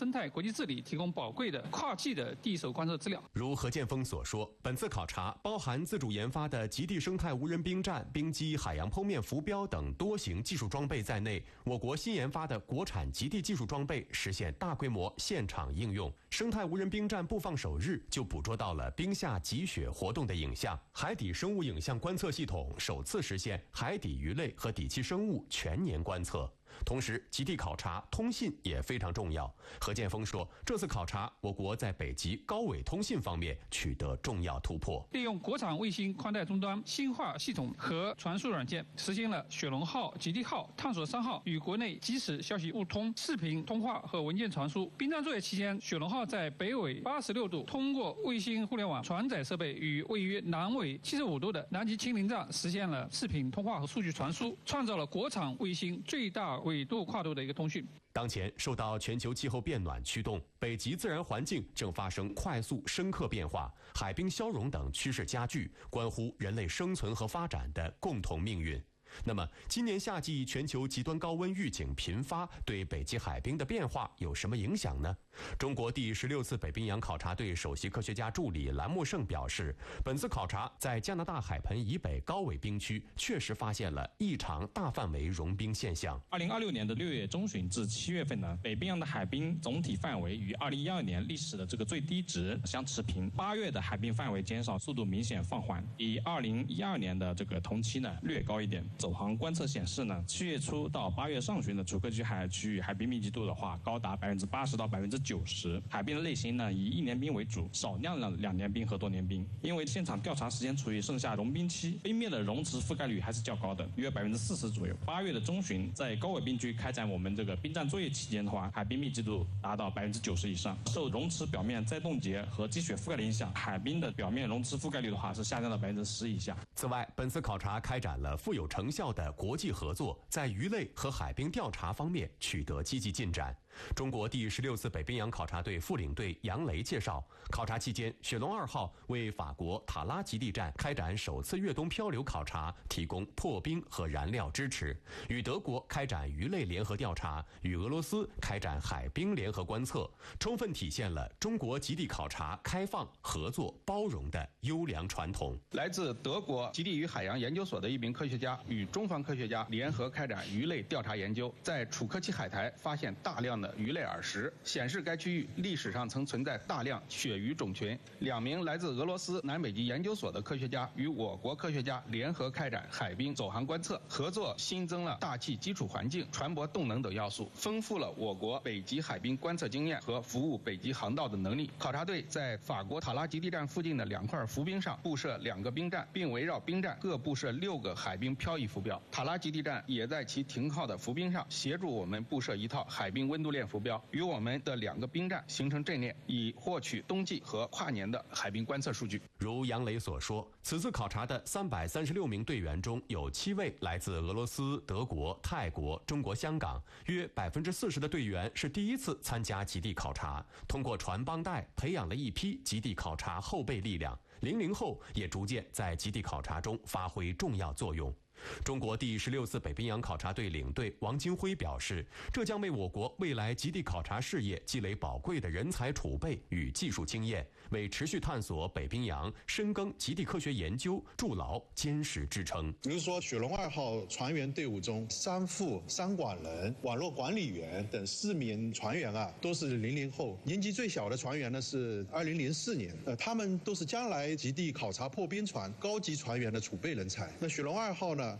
生态国际治理提供宝贵的跨季的第一手观测资料。 如何建峰所说，本次考察包含自主研发的极地生态无人兵站、冰机、海洋剖面浮标等多型技术装备在内，我国新研发的国产极地技术装备实现大规模现场应用。生态无人兵站布放首日就捕捉到了冰下积雪活动的影像，海底生物影像观测系统首次实现海底鱼类和底栖生物全年观测。同时，极地考察通信也非常重要。何建峰说，这次考察，我国在北极高纬通信方面取得重要突破， 利用国产卫星宽带终端、新化系统和传输软件，实现了雪龙号、极地号、探索3号与国内即时消息互通、视频通话和文件传输。冰站作业期间，雪龙号在北纬86度，通过卫星互联网传载设备与位于南纬75度的南极清零站实现了视频通话和数据传输，创造了国产卫星最大纬度跨度的一个通讯。 当前受到全球气候变暖驱动，北极自然环境正发生快速深刻变化，海冰消融等趋势加剧，关乎人类生存和发展的共同命运。那么，今年夏季全球极端高温预警频发，对北极海冰的变化有什么影响呢？中国第16次北冰洋考察队首席科学家助理蓝木胜表示，本次考察在加拿大海盆以北高纬冰区确实发现了异常大范围融冰现象。 2026年的6月中旬至7月份呢，北冰洋的海冰总体范围与2012年历史的这个最低值相持平。8月的海冰范围减少速度明显放缓，比2012年的这个同期呢略高一点。走航观测显示呢，7月初到8月上旬的楚科奇海区域海冰密集度的话，高达80%到90%。海冰的类型呢，以1年冰为主，少量的2年冰和多年冰。因为现场调查时间处于盛夏融冰期，冰面的溶池覆盖率还是较高的，约40%左右。8月的中旬，在高纬冰区开展我们这个冰站作业期间的话，海冰密集度达到90%以上。受溶池表面再冻结和积雪覆盖的影响，海冰的表面溶池覆盖率的话是下降到10%以下。 此外，本次考察开展了富有成效的国际合作，在鱼类和海冰调查方面取得积极进展。中国第16次北冰洋考察队副领队杨雷介绍，考察期间，雪龙2号为法国塔拉极地站开展首次越冬漂流考察提供破冰和燃料支持，与德国开展鱼类联合调查，与俄罗斯开展海冰联合观测，充分体现了中国极地考察开放、合作、包容的优良传统。 来自德国极地与海洋研究所的一名科学家与中方科学家联合开展鱼类调查研究，在楚科奇海苔发现大量的鱼类耳石，显示该区域历史上曾存在大量鳕鱼种群。2名来自俄罗斯南北极研究所的科学家与我国科学家联合开展海冰走航观测，合作新增了大气基础环境、船舶动能等要素，丰富了我国北极海冰观测经验和服务北极航道的能力。考察队在法国塔拉极地站附近的2块浮冰上布设2个冰站，并围绕冰站各布设6个海冰漂移浮标。塔拉极地站也在其停靠的浮冰上协助我们布设一套海冰温度链浮标，与我们的2个冰站形成阵列，以获取冬季和跨年的海冰观测数据。 如杨雷所说，此次考察的336名队员中有7位来自俄罗斯、德国、泰国、中国香港，约40%的队员是第一次参加极地考察，通过传帮带培养了一批极地考察后备力量，00后也逐渐在极地考察中发挥重要作用。中国第16次北冰洋考察队领队王金辉表示，这将为我国未来极地考察事业积累宝贵的人才储备与技术经验，为持续探索北冰洋、深耕极地科学研究筑牢坚实支撑。 比如说，雪龙2号船员队伍中，3副3管人、网络管理员等4名船员都是00后，年纪最小的船员呢是2004年，他们都是将来极地考察破冰船高级船员的储备人才。那雪龙2号呢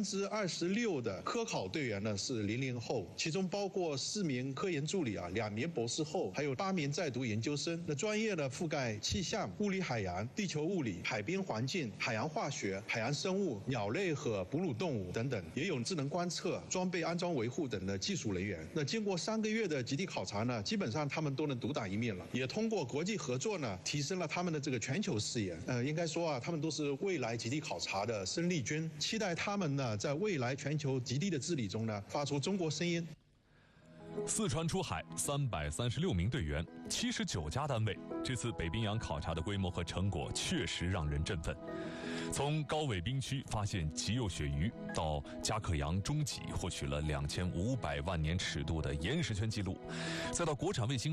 ，26%的科考队员呢是00后，其中包括4名科研助理2名博士后，还有8名在读研究生。那专业呢覆盖气象、物理海洋、地球物理、海冰环境、海洋化学、海洋生物、鸟类和哺乳动物等等，也有智能观测、装备安装维护等的技术人员。那经过3个月的极地考察呢，基本上他们都能独当一面了，也通过国际合作呢，提升了他们的这个全球视野。应该说他们都是未来极地考察的生力军，期待他们呢，在未来全球极地的治理中呢，发出中国声音。 四川出海336名队员，79家单位，这次北冰洋考察的规模和成果确实让人振奋。从高纬冰区发现极幼鳕鱼，到加克洋中脊获取了2500万年尺度的岩石圈记录，再到国产卫星